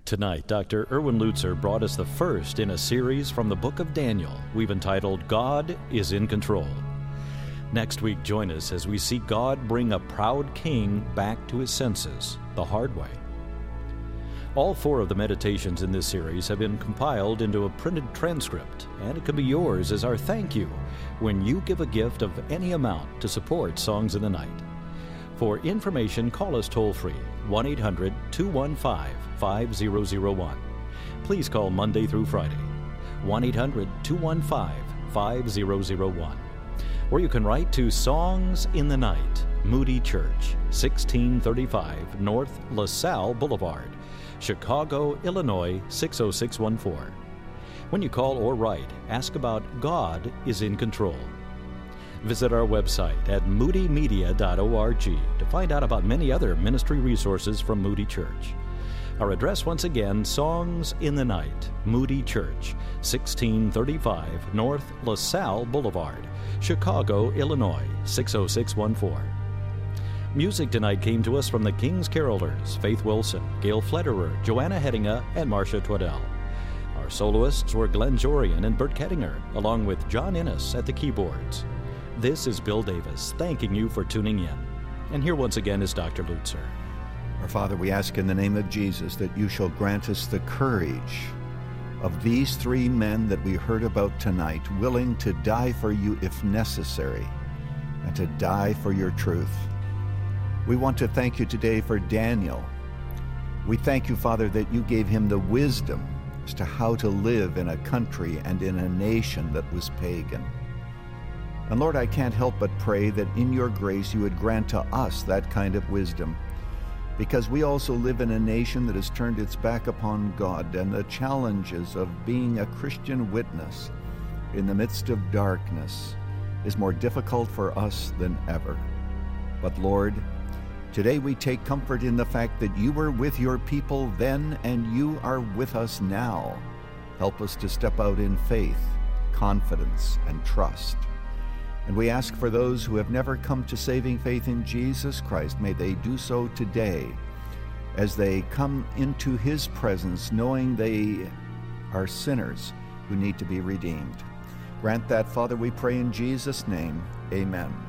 Tonight, Dr. Erwin Lutzer brought us the first in a series from the book of Daniel we've entitled, God is in Control. Next week, join us as we see God bring a proud king back to his senses the hard way. All four of the meditations in this series have been compiled into a printed transcript, and it can be yours as our thank you when you give a gift of any amount to support Songs in the Night. For information, call us toll-free, 1-800-215-5001. Please call Monday through Friday, 1-800-215-5001. Or you can write to Songs in the Night, Moody Church, 1635 North LaSalle Boulevard, Chicago, Illinois, 60614. When you call or write, ask about God is in Control. Visit our website at moodymedia.org to find out about many other ministry resources from Moody Church. Our address once again, Songs in the Night, Moody Church, 1635 North LaSalle Boulevard, Chicago, Illinois, 60614. Music tonight came to us from the King's Carolers, Faith Wilson, Gail Flederer, Joanna Hedinga, and Marcia Twaddell. Our soloists were Glenn Jorian and Bert Kettinger, along with John Innes at the keyboards. This is Bill Davis, thanking you for tuning in. And here once again is Dr. Lutzer. Our Father, we ask in the name of Jesus that you shall grant us the courage of these three men that we heard about tonight, willing to die for you if necessary, and to die for your truth. We want to thank you today for Daniel. We thank you, Father, that you gave him the wisdom as to how to live in a country and in a nation that was pagan. And Lord, I can't help but pray that in your grace you would grant to us that kind of wisdom, because we also live in a nation that has turned its back upon God, and the challenges of being a Christian witness in the midst of darkness is more difficult for us than ever. But Lord, today we take comfort in the fact that you were with your people then and you are with us now. Help us to step out in faith, confidence, and trust. And we ask for those who have never come to saving faith in Jesus Christ, may they do so today as they come into his presence, knowing they are sinners who need to be redeemed. Grant that, Father, we pray in Jesus' name. Amen.